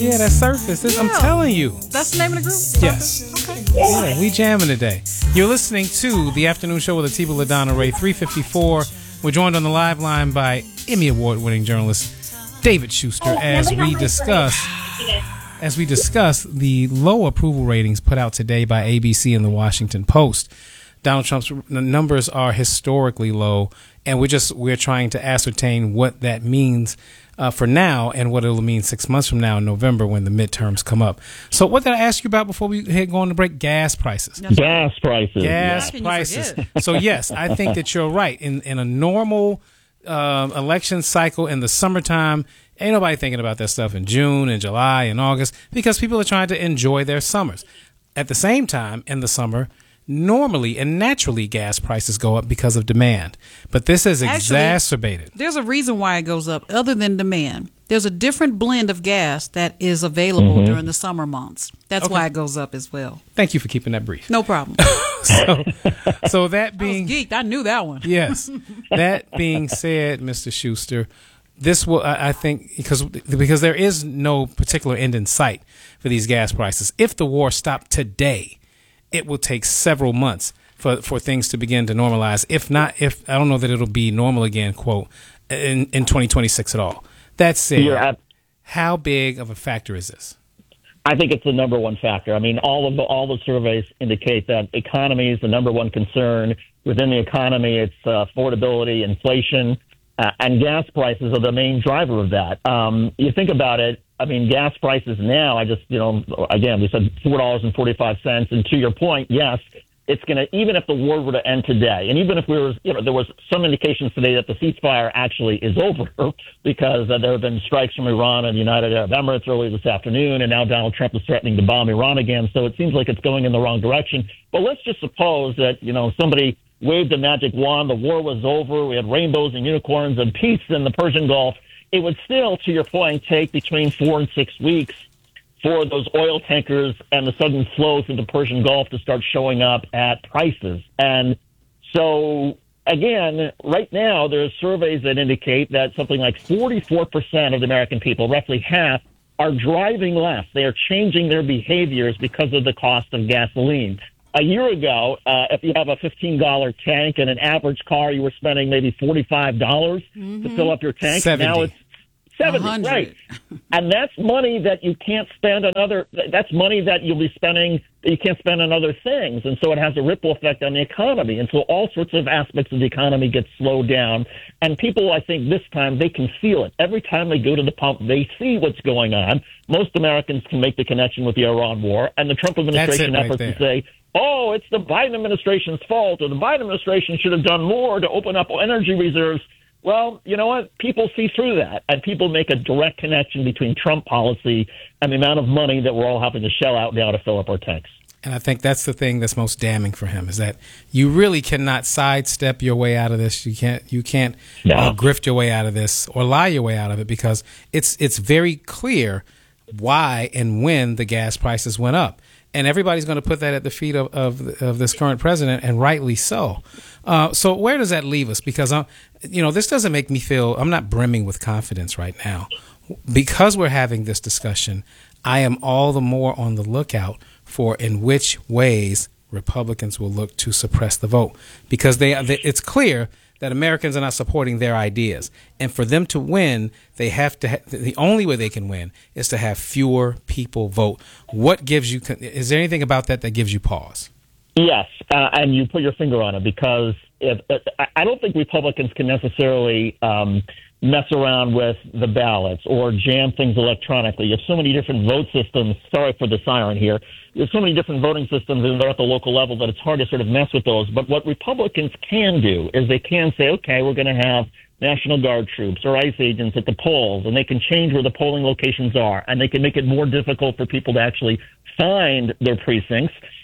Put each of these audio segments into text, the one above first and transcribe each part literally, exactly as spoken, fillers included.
Yeah, that Surface. This, I'm Yeah. telling you. That's the name of the group? Yes. Okay. Yeah, we jamming today. You're listening to the Afternoon Show with Atiba LaDonna Ray, three fifty-four. We're joined on the live line by Emmy Award-winning journalist David Schuster as we discuss as we discuss the low approval ratings put out today by A B C and the Washington Post. Donald Trump's numbers are historically low, and we're just we're trying to ascertain what that means uh, for now and what it'll mean six months from now in November when the midterms come up. So, what did I ask you about before we had gone to break? Gas prices. Gas prices. Gas How can you prices. forget? So, yes, I think that you're right. In in a normal uh, election cycle in the summertime, ain't nobody thinking about that stuff in June and July and August because people are trying to enjoy their summers. At the same time, in the summer, normally and naturally gas prices go up because of demand. But this is Actually, exacerbated. There's a reason why it goes up other than demand. There's a different blend of gas that is available Mm-hmm. during the summer months. That's Okay. why it goes up as well. Thank you for keeping that brief. No problem. So, so that I was being geeked. I knew that one. yes, that being said, Mister Schuster, this will I I think because because there is no particular end in sight for these gas prices. If the war stopped today, it will take several months for, for things to begin to normalize. If not, if I don't know that it'll be normal again, quote, in, in twenty twenty-six at all. That said, You're at- how big of a factor is this? I think it's the number one factor. I mean, all of the, all the surveys indicate that economy is the number one concern. Within the economy, it's uh, affordability, inflation, uh, and gas prices are the main driver of that. Um, you think about it, I mean, gas prices now, I just, you know, again, we said four dollars and forty-five cents. And to your point, yes, it's going to, even if the war were to end today, and even if we were, you know, there was some indications today that the ceasefire actually is over because uh, there have been strikes from Iran and the United Arab Emirates earlier this afternoon, and now Donald Trump is threatening to bomb Iran again. So it seems like it's going in the wrong direction. But let's just suppose that, you know, somebody waved a magic wand, the war was over, we had rainbows and unicorns and peace in the Persian Gulf. It would still, to your point, take between four and six weeks for those oil tankers and the sudden flows into the Persian Gulf to start showing up at prices. And so, again, right now, there's surveys that indicate that something like forty-four percent of the American people, roughly half, are driving less. They are changing their behaviors because of the cost of gasoline. A year ago, uh, if you have a fifteen dollars tank and an average car, you were spending maybe forty-five dollars mm-hmm. to fill up your tank. seventy. Now it's seventy, one hundred. right? And that's money that you can't spend on other. That's money that you'll be spending that you can't spend on other things, and so it has a ripple effect on the economy. And so all sorts of aspects of the economy get slowed down. And people, I think, this time they can feel it. Every time they go to the pump, they see what's going on. Most Americans can make the connection with the Iran war and the Trump administration right efforts there. to say, "Oh, it's the Biden administration's fault," or the Biden administration should have done more to open up energy reserves. Well, you know what? People see through that, and people make a direct connection between Trump policy and the amount of money that we're all having to shell out now to fill up our tanks. And I think that's the thing that's most damning for him is that you really cannot sidestep your way out of this. You can't you can't No. uh, grift your way out of this or lie your way out of it because it's it's very clear why and when the gas prices went up. And everybody's going to put that at the feet of, of, of this current president, and rightly so. Uh, so where does that leave us? Because, I'm, you know, this doesn't make me feel, I'm not brimming with confidence right now. Because we're having this discussion, I am all the more on the lookout for in which ways Republicans will look to suppress the vote. Because they, they it's clear that Americans are not supporting their ideas. And for them to win, they have to, ha- the only way they can win is to have fewer people vote. What gives you, is there anything about that that gives you pause? Yes, uh, and you put your finger on it because if, uh, I don't think Republicans can necessarily um, mess around with the ballots or jam things electronically. You have so many different vote systems. Sorry for the siren here. There's so many different voting systems and they're at the local level that it's hard to sort of mess with those. But what Republicans can do is they can say, okay, we're going to have National Guard troops or ICE agents at the polls, and they can change where the polling locations are, and they can make it more difficult for people to actually find their precincts.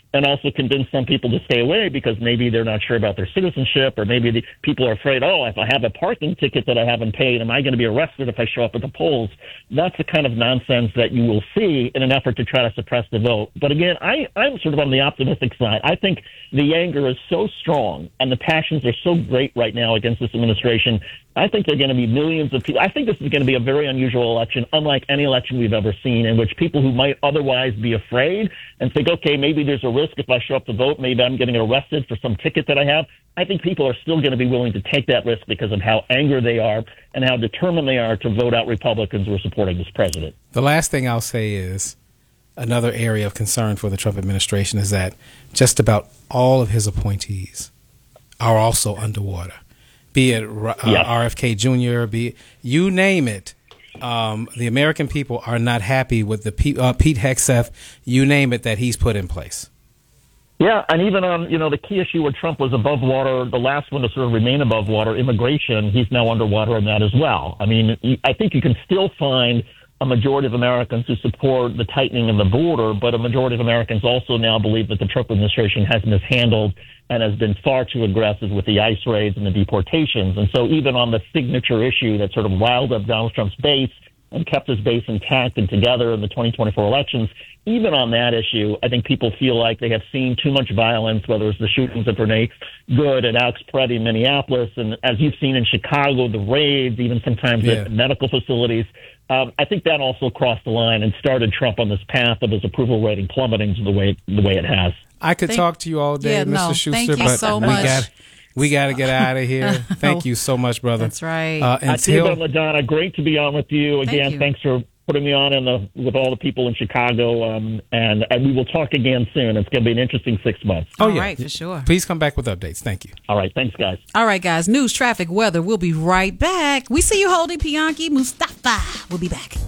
and also convince some people to stay away because maybe they're not sure about their citizenship, or maybe the people are afraid, oh, if I have a parking ticket that I haven't paid, am I going to be arrested if I show up at the polls? That's the kind of nonsense that you will see in an effort to try to suppress the vote. But again, I, I'm sort of on the optimistic side. I think the anger is so strong and the passions are so great right now against this administration. I think there are going to be millions of people. I think this is going to be a very unusual election, unlike any election we've ever seen, in which people who might otherwise be afraid and think, okay, maybe there's a risk if I show up to vote, maybe I'm getting arrested for some ticket that I have. I think people are still going to be willing to take that risk because of how angry they are and how determined they are to vote out Republicans who are supporting this president. The last thing I'll say is another area of concern for the Trump administration is that just about all of his appointees are also underwater. Be it uh, yes. R F K Junior, be it, you name it. Um, the American people are not happy with the P, uh, Pete Hegseth, you name it, that he's put in place. Yeah, and even on, you know, the key issue where Trump was above water, the last one to sort of remain above water, immigration, he's now underwater on that as well. I mean, I think you can still find a majority of Americans who support the tightening of the border, but a majority of Americans also now believe that the Trump administration has mishandled and has been far too aggressive with the ICE raids and the deportations. And so even on the signature issue that sort of riled up Donald Trump's base and kept his base intact and together in the twenty twenty-four elections, even on that issue, I think people feel like they have seen too much violence, whether it's the shootings of Renee Good and Alex Peretti in Minneapolis, and as you've seen in Chicago, the raids, even sometimes yeah. at medical facilities. Um, I think that also crossed the line and started Trump on this path of his approval rating plummeting to the way the way it has. I could thank, talk to you all day, yeah, Mister No, Schuster, thank you but so we much. got we got to get out of here. Thank you so much, brother. That's right. Uh, until Atiba, Madonna, great to be on with you again. Thank you. Thanks for putting me on in the, with all the people in Chicago, um, and, and we will talk again soon. It's going to be an interesting six months. Oh All yeah, right, for sure. Please come back with updates. Thank you. All right, thanks, guys. All right, guys. News, traffic, weather. We'll be right back. We see you holding Bianchi Mustafa. We'll be back.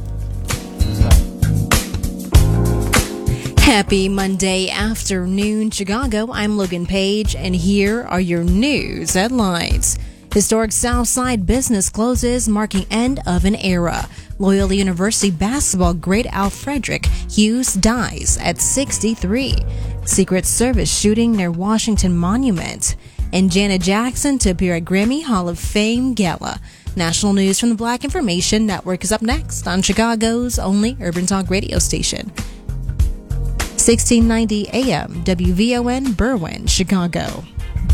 Happy Monday afternoon, Chicago. I'm Logan Page, and here are your news headlines. Historic Southside business closes, marking end of an era. Loyola University basketball great Al Frederick Hughes dies at sixty-three. Secret Service shooting near Washington Monument. And Janet Jackson to appear at Grammy Hall of Fame Gala. National news from the Black Information Network is up next on Chicago's only urban talk radio station. sixteen ninety A M, W V O N, Berwyn, Chicago.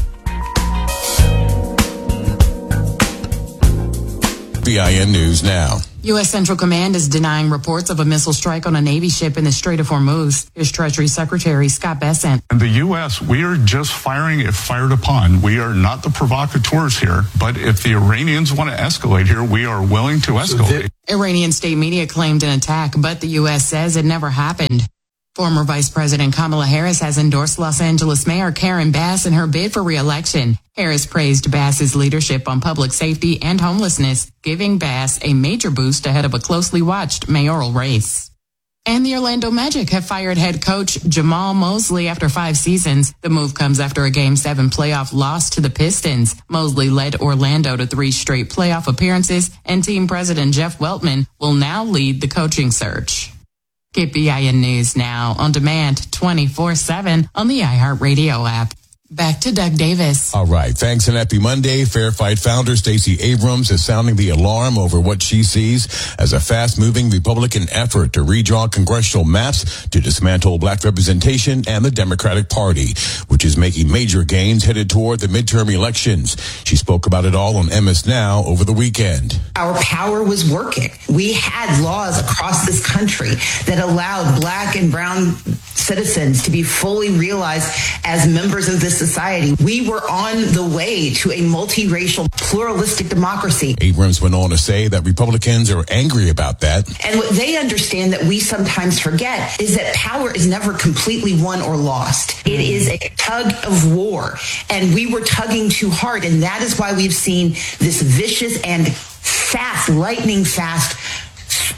B I N News now. U S. Central Command is denying reports of a missile strike on a Navy ship in the Strait of Hormuz. Here's Treasury Secretary Scott Bessent. In the U S, we are just firing if fired upon. We are not the provocateurs here, but if the Iranians want to escalate here, we are willing to escalate. Iranian state media claimed an attack, but the U S says it never happened. Former Vice President Kamala Harris has endorsed Los Angeles Mayor Karen Bass in her bid for re-election. Harris praised Bass's leadership on public safety and homelessness, giving Bass a major boost ahead of a closely watched mayoral race. And the Orlando Magic have fired head coach Jamal Mosley after five seasons. The move comes after a Game seven playoff loss to the Pistons. Mosley led Orlando to three straight playoff appearances, and team president Jeff Weltman will now lead the coaching search. Get B I N News now on demand twenty-four seven on the iHeartRadio app. Back to Doug Davis. All right. Thanks and happy Monday. Fair Fight founder Stacey Abrams is sounding the alarm over what she sees as a fast-moving Republican effort to redraw congressional maps to dismantle black representation and the Democratic Party, which is making major gains headed toward the midterm elections. She spoke about it all on M S Now over the weekend. Our power was working. We had laws across this country that allowed black and brown citizens to be fully realized as members of this society. We were on the way to a multiracial, pluralistic democracy. Abrams went on to say that Republicans are angry about that. And what they understand that we sometimes forget is that power is never completely won or lost. It is a tug of war, and we were tugging too hard, and that is why we've seen this vicious and fast, lightning fast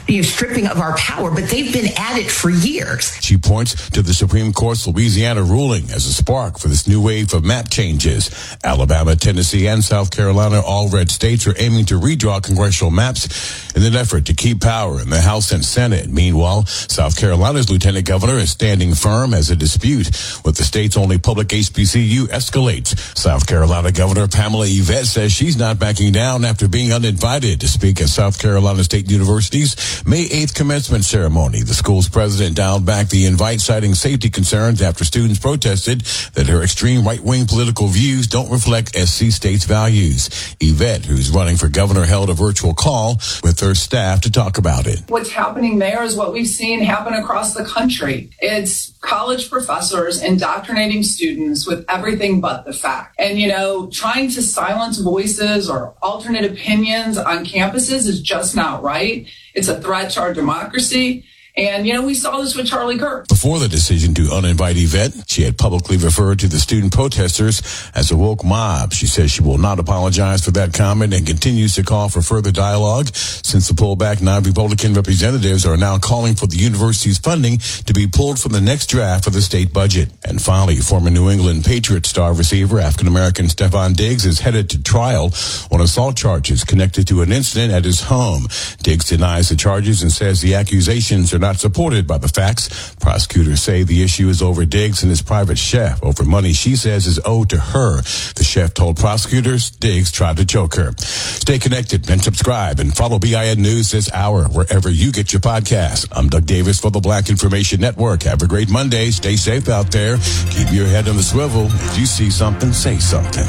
you know, stripping of our power, but they've been at it for years. She points to the Supreme Court's Louisiana ruling as a spark for this new wave of map changes. Alabama, Tennessee, and South Carolina, all red states, are aiming to redraw congressional maps in an effort to keep power in the House and Senate. Meanwhile, South Carolina's lieutenant governor is standing firm as a dispute with the state's only public H B C U escalates. South Carolina Governor Pamela Yvette says she's not backing down after being uninvited to speak at South Carolina State University's May eighth commencement ceremony. The school's president dialed back the invite, citing safety concerns after students protested that her extreme right-wing political views don't reflect S C State's values. Yvette, who's running for governor, held a virtual call with her staff to talk about it. What's happening there is what we've seen happen across the country. It's college professors indoctrinating students with everything but the fact. And, you know, trying to silence voices or alternate opinions on campuses is just not right. It's a threat to our democracy. And, you know, we saw this with Charlie Kirk. Before the decision to uninvite Yvette, she had publicly referred to the student protesters as a woke mob. She says she will not apologize for that comment and continues to call for further dialogue. Since the pullback, nine Republican representatives are now calling for the university's funding to be pulled from the next draft of the state budget. And finally, former New England Patriots star receiver, African-American Stefon Diggs, is headed to trial on assault charges connected to an incident at his home. Diggs denies the charges and says the accusations are not supported by the facts. Prosecutors say the issue is over Diggs and his private chef over money she says is owed to her. The chef told prosecutors Diggs tried to choke her. Stay connected and subscribe and follow B I N News this hour wherever you get your podcasts. I'm Doug Davis for the Black Information Network. Have a great Monday. Stay safe out there. Keep your head on the swivel. If you see something, say something.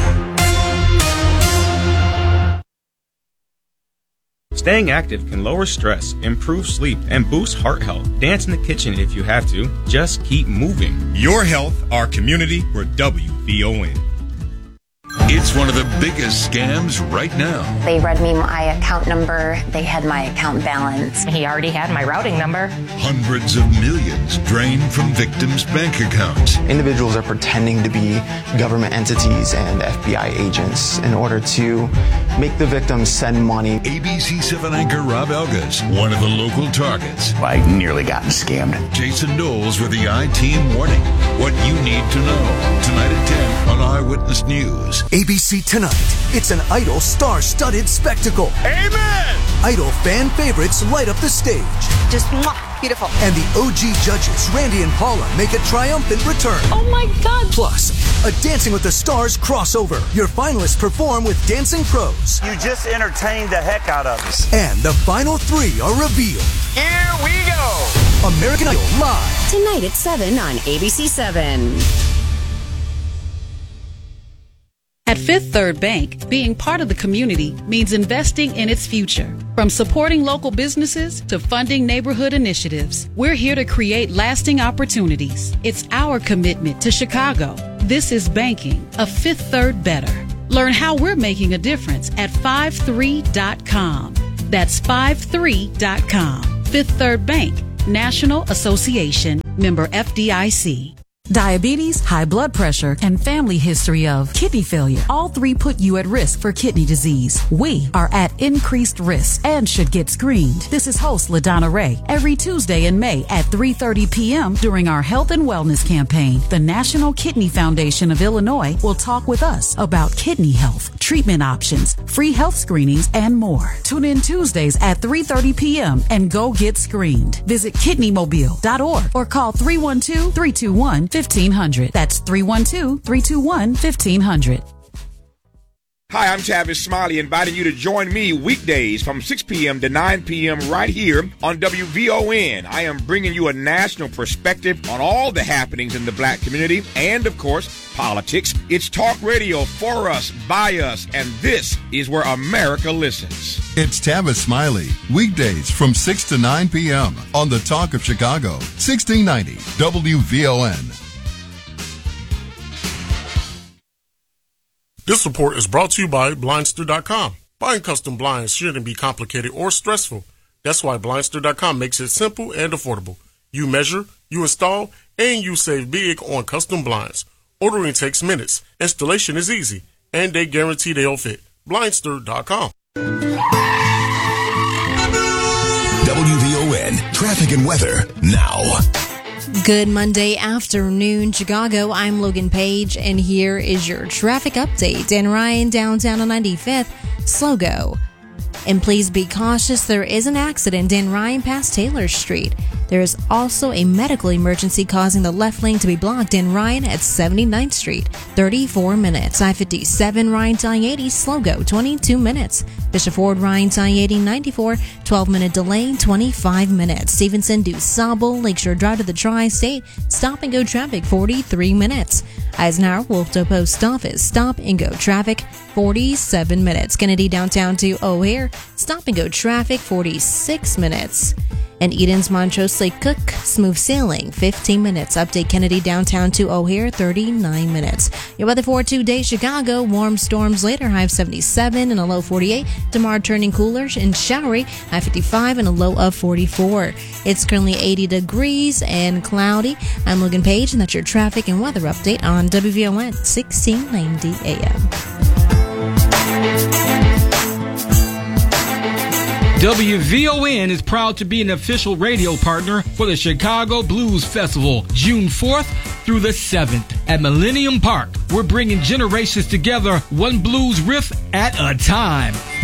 Staying active can lower stress, improve sleep, and boost heart health. Dance in the kitchen if you have to. Just keep moving. Your health, our community, we're W V O N. It's one of the biggest scams right now. They read me my account number. They had my account balance. He already had my routing number. Hundreds of millions drained from victims' bank accounts. Individuals are pretending to be government entities and F B I agents in order to make the victims send money. A B C seven anchor Rob Elgas, one of the local targets. I nearly gotten scammed. Jason Knowles with the I-Team warning. What you need to know. Tonight at ten on Eyewitness News. A B C Tonight. It's an Idol star-studded spectacle. Amen! Idol fan favorites light up the stage. Just mwah, beautiful. And the O G judges, Randy and Paula, make a triumphant return. Oh my God! Plus, a Dancing with the Stars crossover. Your finalists perform with dancing pros. You just entertained the heck out of us. And the final three are revealed. Here we go! American Idol live. Tonight at seven on A B C seven. At Fifth Third Bank, being part of the community means investing in its future. From supporting local businesses to funding neighborhood initiatives, we're here to create lasting opportunities. It's our commitment to Chicago. This is banking, a Fifth Third better. Learn how we're making a difference at five three dot com. That's five three dot com. Fifth Third Bank, National Association, member F D I C. Diabetes, high blood pressure, and family history of kidney failure. All three put you at risk for kidney disease. We are at increased risk and should get screened. This is host LaDonna Ray. Every Tuesday in May at three thirty p.m. during our health and wellness campaign, the National Kidney Foundation of Illinois will talk with us about kidney health, treatment options, free health screenings, and more. Tune in Tuesdays at three thirty p.m. and go get screened. Visit kidney mobile dot org or call three one two, three two one, fifteen hundred. That's three one two, three two one, fifteen hundred. Hi, I'm Tavis Smiley, inviting you to join me weekdays from six p.m. to nine p.m. right here on W V O N. I am bringing you a national perspective on all the happenings in the black community and, of course, politics. It's talk radio for us, by us, and this is where America listens. It's Tavis Smiley, weekdays from six to nine p.m. on the Talk of Chicago, sixteen ninety W V O N. This report is brought to you by Blindster dot com. Buying custom blinds shouldn't be complicated or stressful. That's why Blindster dot com makes it simple and affordable. You measure, you install, and you save big on custom blinds. Ordering takes minutes, installation is easy, and they guarantee they'll fit. Blindster dot com. W V O Traffic and weather now. Good Monday afternoon, Chicago. I'm Logan Page, and here is your traffic update. Dan Ryan, downtown on ninety-fifth, slow go. And please be cautious, there is an accident Dan Ryan past Taylor Street. There is also a medical emergency causing the left lane to be blocked in Ryan at seventy-ninth Street, thirty-four minutes. I fifty-seven Ryan to I eighty, slow go, twenty-two minutes. Bishop Ford Ryan to I eighty, ninety-four, twelve minute delay, twenty-five minutes. Stevenson to Sauble, Lakeshore Drive to the Tri-State, stop and go traffic, forty-three minutes. Eisenhower, Wolfto Post Office, stop and go traffic, forty-seven minutes. Kennedy downtown to O'Hare, stop and go traffic, forty-six minutes. And Eden's Montrose Lake Cook, smooth sailing, fifteen minutes. Update Kennedy downtown to O'Hare, thirty-nine minutes. Your weather for today, Chicago, warm storms later, high of seventy-seven and a low forty-eight. Tomorrow turning cooler and showery, high fifty-five and a low of forty-four. It's currently eighty degrees and cloudy. I'm Logan Page, and that's your traffic and weather update on W V O N sixteen ninety A M. W V O N is proud to be an official radio partner for the Chicago Blues Festival, June fourth through the seventh at Millennium Park. We're bringing generations together, one blues riff at a time.